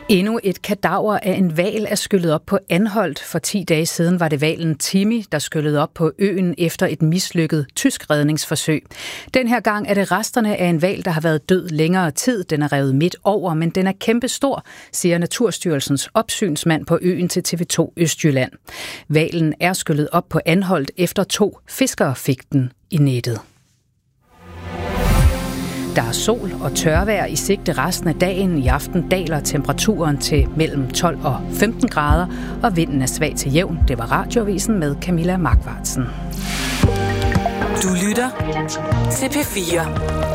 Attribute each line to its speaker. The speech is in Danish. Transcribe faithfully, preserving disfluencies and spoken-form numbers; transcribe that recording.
Speaker 1: Endnu et kadaver af en hval er skyllet op på Anholt. For ti dage siden var det hvalen Timmy, der skyllede op på øen efter et mislykket tysk redningsforsøg. Den her gang er det resterne af en hval, der har været død længere tid. Den er revet midt over, men den er kæmpestor, siger Naturstyrelsens opsynsmand på øen til T V to Østjylland. Hvalen er skyllet op på Anholt efter to fiskere fik den i nettet. Der er sol og tørvejr i sigte resten af dagen. I aften daler temperaturen til mellem tolv og femten grader, og vinden er svag til jævn. Det var Radioavisen med Camilla Markvartsen.
Speaker 2: Du lytter til P fire.